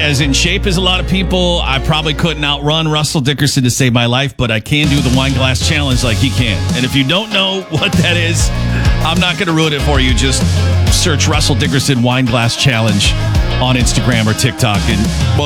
as in shape as a lot of people. I probably couldn't outrun Russell Dickerson to save my life, but I can do the wine glass challenge like he can. And if you don't know what that is, I'm not going to ruin it for you. Just search Russell Dickerson wine glass challenge on Instagram or TikTok, and